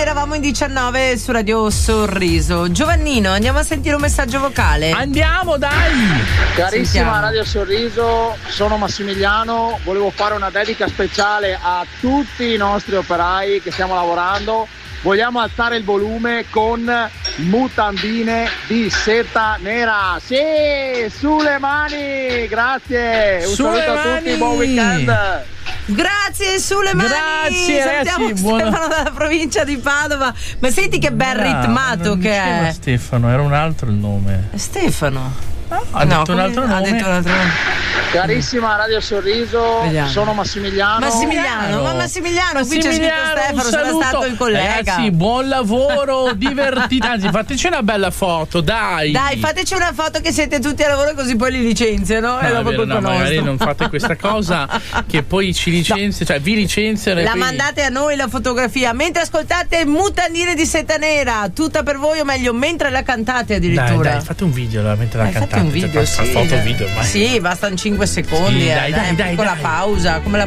eravamo in 19 su Radio Sorriso. Giovannino, andiamo a sentire un messaggio vocale. Andiamo, dai! Carissima Sentiamo. Radio Sorriso, sono Massimiliano, volevo fare una dedica speciale a tutti i nostri operai che stiamo lavorando. Vogliamo alzare il volume con mutandine di seta nera. Sì, sulle mani, grazie. Un Sulle saluto a tutti, mani. buon weekend. Grazie, sulle mani. Grazie, Salutiamo ragazzi, buona- Stefano dalla provincia di Padova. Ma senti che ben ritmato non che diceva è. Stefano, era un altro il nome. Stefano. Ha detto un altro nome. Ha detto un altro nome. Carissima Radio Sorriso, Vediamo. sono Massimiliano. Massimiliano, ma Massimiliano, qui c'è scritto Massimiliano, Stefano, un sarà saluto. stato il collega. Ragazzi, buon lavoro, divertite. Anzi, fateci una bella foto, dai. Dai, fateci una foto che siete tutti a lavoro così poi li licenziano. No, e è dopo vero, colpa no, magari nostra. non fate questa cosa che poi ci licenziano, cioè vi licenziano e La poi... mandate a noi la fotografia mentre ascoltate Mutandine di seta nera, tutta per voi, o meglio mentre la cantate addirittura. Dai, fate un video mentre la Fate cantate. un video, Cioè, sì. foto, video ormai. Sì, bastano 5 secondi. Sì, dai, piccola dai. pausa, come la